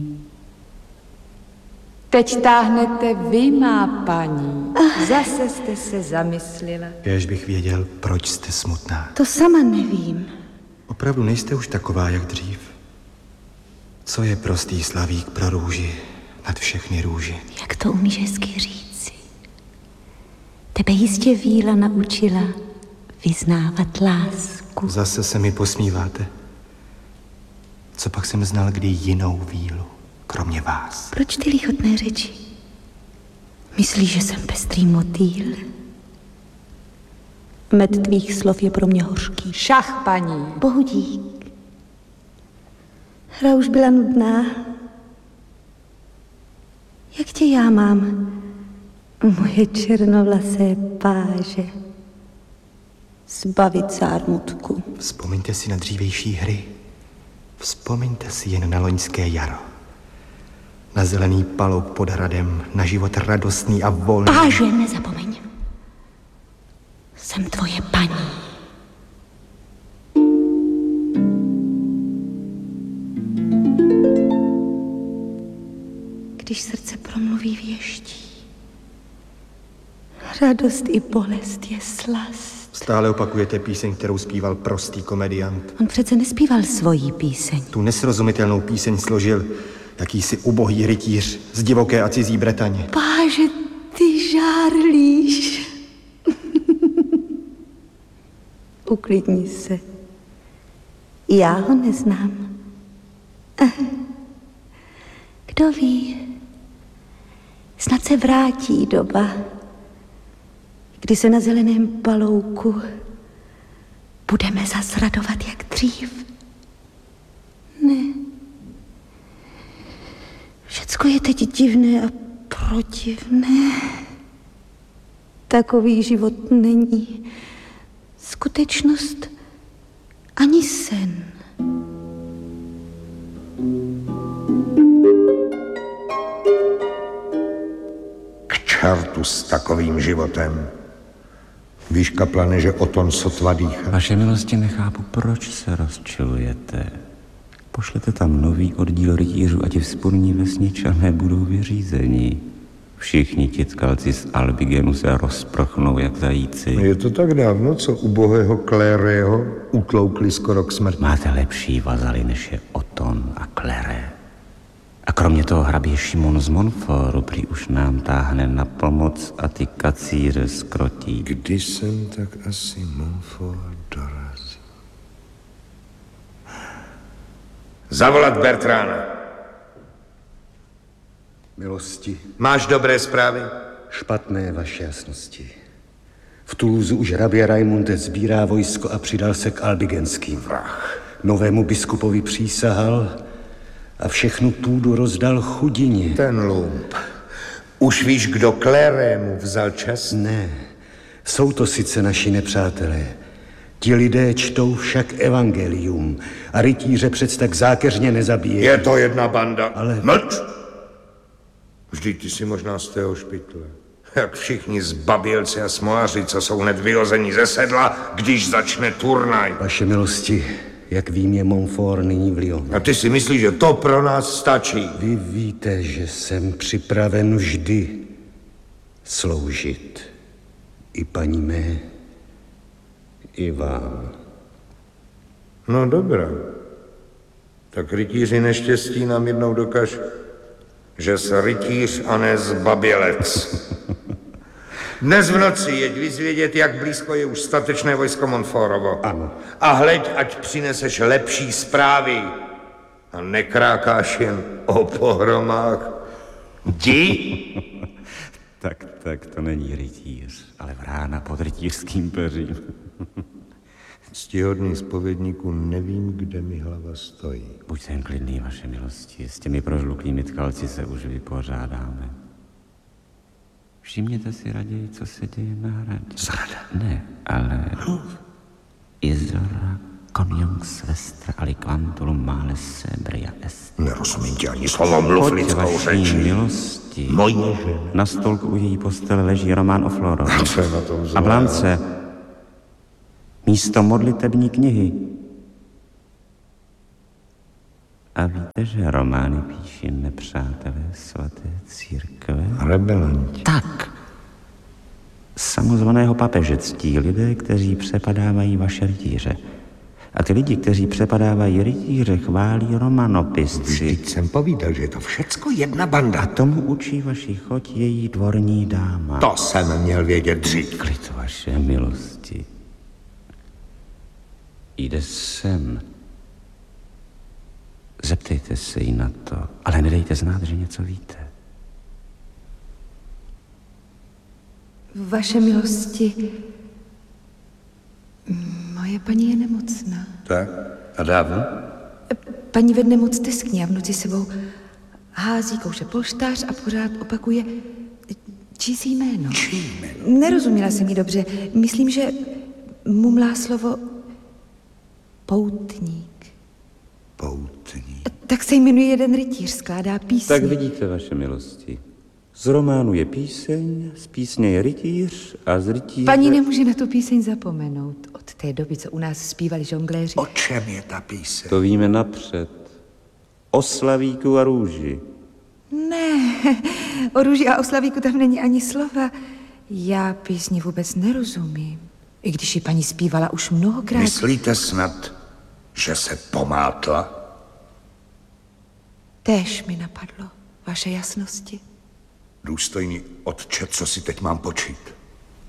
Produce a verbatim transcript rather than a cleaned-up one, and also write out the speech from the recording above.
Teď táhnete vy, má paní. Zase jste se zamyslela. Kéž bych věděl, proč jste smutná. To sama nevím. Opravdu nejste už taková, jak dřív. Co je prostý slavík pro růži nad všechny růži? Jak to umíš hezky říci? Tebe jistě víla naučila vyznávat lásku. Zase se mi posmíváte. Co pak jsem znal kdy jinou vílu, kromě vás? Proč ty lichotné řeči? Myslíš, že jsem pestrý motýl? Med tvých slov je pro mě hořký. Šach, paní. Bohu dík. Hra už byla nudná. Jak tě já mám, moje černovlasé páže, zbavit zármutku? Vzpomeňte si na dřívější hry. Vzpomeňte si jen na loňské jaro. Na zelený palouk pod hradem, na život radostný a volný. Páže, nezapomeň. Jsem tvoje paní. Když srdce promluví věští, radost i bolest je slast. Stále opakujete píseň, kterou zpíval prostý komediant. On přece nespíval svoji píseň. Tu nesrozumitelnou píseň složil jakýsi ubohý rytíř z divoké a cizí Bretaně. Páže, ty žárlíš. Uklidni se. Já ho neznám. Kdo ví, snad se vrátí doba, kdy se na zeleném palouku budeme zas radovat jak dřív. Ne. Všecko je teď divné a protivné. Takový život není skutečnost ani sen. K čertu s takovým životem. Víš, kaplane, že o tom sotva dýchá. Vaše milosti, nechápu, proč se rozčilujete. Pošlete tam nový oddíl rytířů a ti vzpůrní vesničané budou vyřízeni. Všichni ti tkalci z Albigenu se rozprchnou jak zajíci. Je to tak dávno, co ubohého Klérého utloukli skoro k smrti. Máte lepší vazaly, než je Oton a Kléré. A kromě toho hrabě Šimon z Montfortu prý už nám táhne na pomoc a ty kacíře skrotí. Kdy jsem tak asi Montfort dorazil? Zavolat Bertrána. Milosti. Máš dobré zprávy? Špatné, vaše jasnosti. V Toulouse už hrabě Raimund sbírá vojsko a přidal se k albigenským. Vrah. Novému biskupovi přísahal a všechnu půdu rozdal chudině. Ten lump. Už víš, kdo Klérému vzal čest? Ne, jsou to sice naši nepřátelé. Ti lidé čtou však evangelium a rytíře přec tak zákeřně nezabíjejí. Je to jedna banda. Ale... Mlč! Vždyť ty si možná z tého špitle. Jak všichni zbabělci a smoláři, co jsou hned vyhození ze sedla, když začne turnaj. Vaše milosti, jak vím, je Montfort nyní v Lyonu. A ty si myslíš, že to pro nás stačí? Vy víte, že jsem připraven vždy sloužit. I paní mé, i vám. No dobrá. Tak rytíři neštěstí nám jednou dokaž, že jsi rytíř a ne zbabělec. Dnes v noci jeď vyzvědět, jak blízko je už statečné vojsko Montforovo. Ano. A hleď, ať přineseš lepší zprávy a nekrákáš jen o pohromách. Jdi! Tak, tak, to není rytíř, ale vrána pod rytířským peřím. Ctihodný zpovědníku, nevím, kde mi hlava stojí. Buďte jen klidný, vaše milosti, s těmi prožluklými tkalci se už vypořádáme. Všimněte si raději, co se děje na hradě. Zrada. Ne, ale... Izora conjunx vestra aliquantulum male sebria est. Nerozumím ti ani slovo, mluv lidskou řečí. Milosti. Moje žena. Na stolku u její postele leží román o Florovi. Co je na tom zlé? A Blance, místo modlitební knihy A víte, že romány píší nepřátelé svaté církve? Rebelanti. Tak. Samozvaného papeže ctí lidé, kteří přepadávají vaše rytíře. A ty lidi, kteří přepadávají rytíře, chválí romanopisci. Vždyť jsem povídal, že je to všecko jedna banda. A tomu učí vaši choť její dvorní dáma. To jsem měl vědět dřív. Klid vaše milosti. Jde sem. Zeptejte se jí na to, ale nedejte znát, že něco víte. Vaše milosti, moje paní je nemocná. Tak, a dávno? Paní vedne moc teskně a v noci sebou hází kouše polštář a pořád opakuje čísi jméno. Čí jméno? Nerozuměla jsem jí dobře. Myslím, že mumlá slovo poutník. Poutní. Tak se jmenuje jeden rytíř, skládá písně. Tak vidíte, vaše milosti. Z románu je píseň, z písně je rytíř a z rytíře... Paní nemůže na tu píseň zapomenout. Od té doby, co u nás zpívali žongléři. O čem je ta píseň? To víme napřed. O slavíku a růži. Ne, o růži a o slavíku tam není ani slova. Já písni vůbec nerozumím. I když ji paní zpívala už mnohokrát. Myslíte snad, že se pomátla? Též mi napadlo, vaše jasnosti. Důstojný otče, co si teď mám počít?